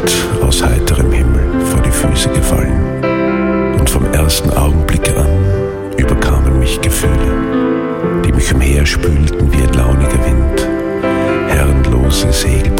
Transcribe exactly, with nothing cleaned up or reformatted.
Gott aus heiterem Himmel vor die Füße gefallen. Und vom ersten Augenblick an überkamen mich Gefühle, die mich umherspülten wie ein launiger Wind, herrenlose Segelboote